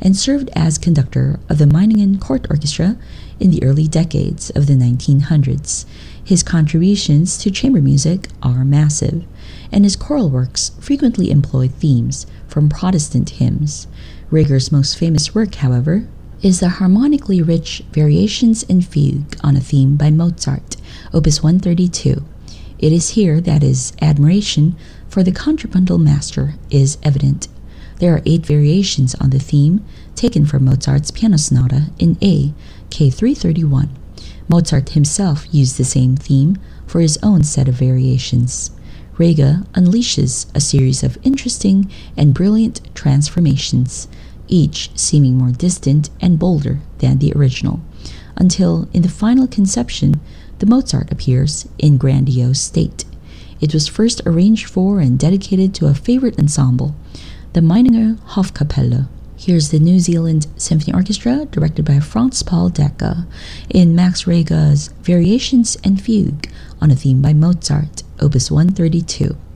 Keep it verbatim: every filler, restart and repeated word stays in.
and served as conductor of the Meiningen Court Orchestra in the early decades of the nineteen hundreds. His contributions to chamber music are massive, and his choral works frequently employ themes from Protestant hymns. Reger's most famous work, however, is the harmonically rich Variations in Fugue on a Theme by Mozart, Opus one thirty-two. It is here that his admiration for the contrapuntal master is evident. There are eight variations on the theme taken from Mozart's Piano Sonata in A, K three thirty-one. Mozart himself used the same theme for his own set of variations. Reger unleashes a series of interesting and brilliant transformations, each seeming more distant and bolder than the original, until in the final conception the Mozart appears in grandiose state. It was first arranged for and dedicated to a favorite ensemble, the Meininger Hofkapelle. Here's the New Zealand Symphony Orchestra, directed by Franz Paul Decker, in Max Reger's Variations and Fugue on a Theme by Mozart, Opus one thirty-two.